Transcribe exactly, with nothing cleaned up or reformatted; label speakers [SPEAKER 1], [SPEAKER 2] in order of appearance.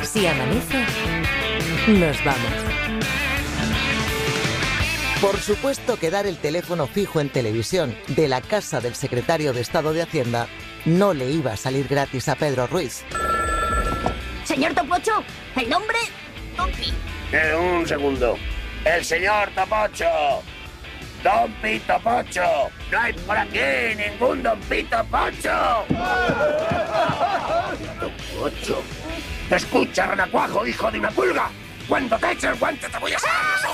[SPEAKER 1] Si amanece, nos vamos.
[SPEAKER 2] Por supuesto que dar el teléfono fijo en televisión de la casa del secretario de Estado de Hacienda no le iba a salir gratis a Pedro Ruiz.
[SPEAKER 3] Señor Topocho, el nombre... Tompi.
[SPEAKER 4] Eh, un segundo. El señor Topocho. Don Pito Pocho. No hay por aquí ningún Don Pito Pocho. Topocho. Escucha, renacuajo, hijo de una pulga. Cuando te eche el guante te voy a...